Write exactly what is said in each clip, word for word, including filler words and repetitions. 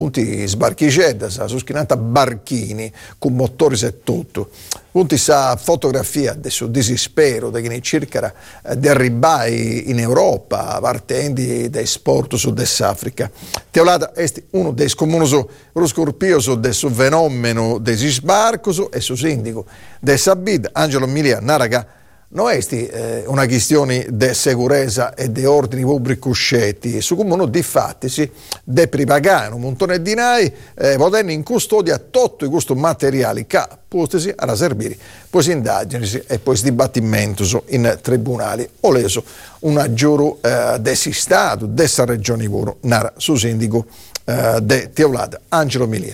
punti sbarchicedda, su schinata barchini con motori e tutto. Punti sa fotografia del suo disispero di chi cerca di arrivare in Europa, partendo dai sport su dell'Africa. Teolada è uno dei comuni ruscorpiosi del suo fenomeno dei sbarcos e suo sindaco del Sabid, Angelo Milia Naraga. Non è eh, una questione di sicurezza e di ordini pubblici usciti, su come uno di fatti si deve pagare un montone di denari, eh, potendo in custodia tutti questi materiali che possono a servire poi si indagini e poi si dibattimento in tribunali. Ho leso una giuro eh, del Stato, dessa regione Ivoro, nara su sindaco eh, de Teolada, Angelo Milia.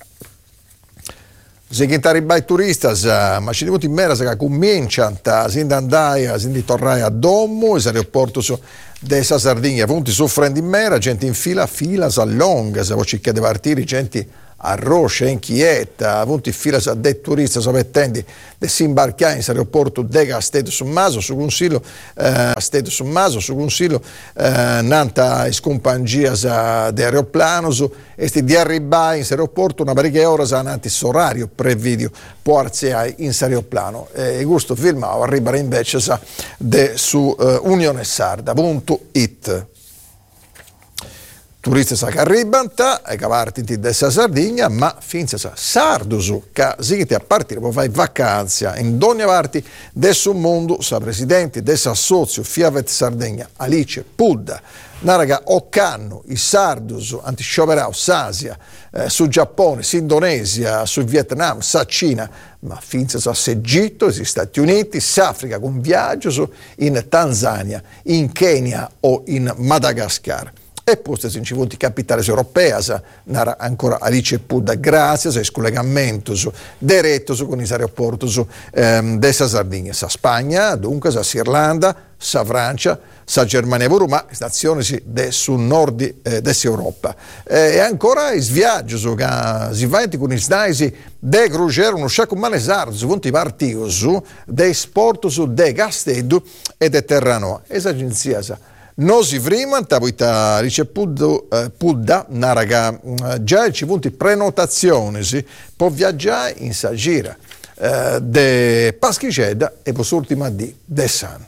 Se chi arriva i turisti, ma ci dicono in mera che cominciano a andare, a tornare a Domo, l'aeroporto della Sardegna, punti soffrendo in mera, gente in fila, fila, allonga, se voce che deve partire, gente a Roche, inquieta, punti in fila dei turisti, sapettendi, di si imbarcare in aeroporto de Castedo su Maso, su Consiglio, eh, Castedo su Maso, su Consiglio, eh, nanta scompangia di aeroplano, e di arrivare in aeroporto una parecchia ora sa nanti orario previdio può arziare in aeroplano. E questo film arriva invece sa de su uh, unione sarda punto it. Turisti sa che arrivano e che partiti dessa Sardegna, ma finza sa sardosu che si a partire può fare vacanza in ogni parte del mondo, sa presidente dessa socio Fiavet Sardegna Alice Pudda. Naraga Occanno, i sardosu, antiscioperao, s'Asia, eh, su Giappone, su Indonesia, su Vietnam, sa Cina, ma finza sa Egitto, gli Stati Uniti, s'Africa con viaggio su in Tanzania, in Kenya o in Madagascar. E poste in civuti capitali europee, nara ancora Alice Pudda, grazie al scollegamento diretto con i aeroporti ehm, della Sardegna, sa Spagna, dunque sa Irlanda, sa Francia, sa Germania, ma stazioni de sul nord eh, dell'Europa. Eh, e ancora i viaggi che si vanno con i snaisi de crociera, uno sciacco manesardo, su punti partiti su dei sport su de Castedo e de Terranova. E l'agenzia sa non si prima, tabuita ricevuto eh, Pudda, naraga già ci punti prenotazioni, si può viaggiare in Sagira eh, de Paschiceda e quest'ultima di Dessano.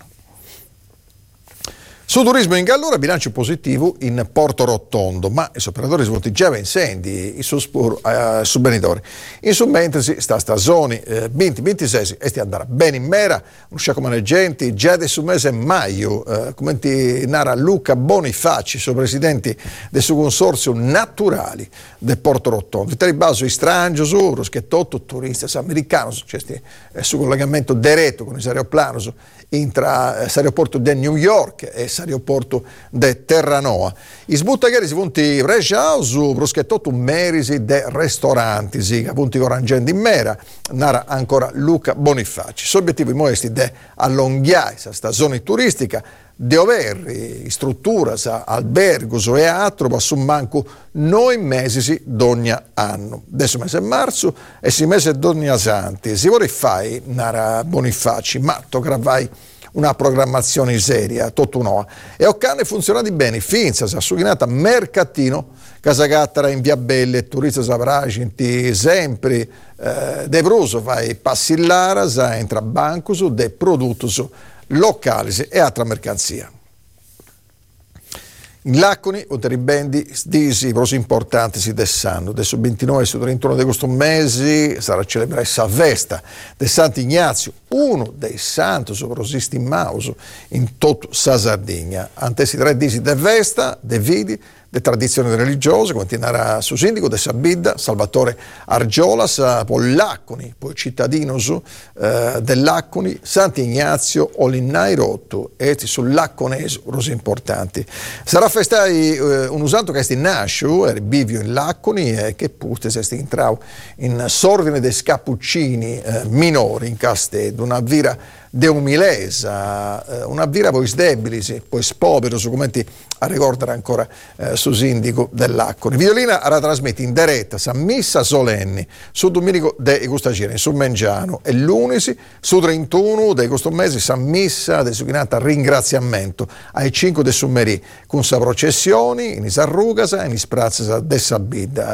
Su turismo in Gallura, bilancio positivo in Porto Rotondo, ma i operatori svolti già incendi, i sosporo eh, subvenitori. In subentrisi sta stagione eh, venti ventisei e sti andare bene in mera, un sciacco maneggianti già del mese maggio, eh, come ti narra Luca Bonifaci, suo presidente del suo consorzio Naturali del Porto Rotondo. Il terribaso strangio su, roschettotto, turisti americani, c'è eh, su collegamento diretto con i aeroplani intra eh, l'aeroporto di New York e l'aeroporto di Terranova. I sbuttagheri si punti Brescia su proschettotto merisi de ristoranti, si punti corangenti in mera, narra ancora Luca Bonifaci. L'obiettivo in molesti de allungare questa zona turistica, di avere strutture, albergos e altro, ma su manco noi mesi d'ogni anno. Adesso mese marzo e si mese d'ogni santi. Si vuole fare, narra Bonifaci, ma tocca una programmazione seria, tutto no. E Occane funziona di bene, finza, sa suginata mercatino, Casagattara in Via Belle, turisti savragenti, sempre, eh, de Bruso, fai passillare, entra banco, de produtto locali e altra mercanzia. In Laconi, Oteribendi, disi prosi importanti si dessando. Adesso ventinove e trentuno di questo mese sarà celebrata questa festa di Sant'Ignazio, uno dei santi prosi stimaus in tutta la Sardegna. Antesi tre disi di festa, de vidi, le tradizioni religiose, come tinara su sindaco de Sabidda, Salvatore Argiolas, poi Laconi, poi cittadino eh, dell'Acconi, Sant'Ignazio, Olinnai Rotto, e sull'Acconese, cose importanti. Sarà festai eh, un usanto che sti nascio, er bivio in Laconi, e che puste se sti intrau in sordine dei scappuccini eh, minori in Castedo, una vira de umilesa, eh, una vira poi sdebilisi, poi spopero, su commenti a ricordare ancora eh, su sindico dell'acqua. Violina era trasmette in diretta, sa missa solenni, su Domenico de Gustagiri, su Mengiano, e l'unisi, su trentuno di questo mese, sa missa designato ringraziamento ai cinque de Summerì, con sa processioni, in Isarrugasa e in Sprazza de Sabida.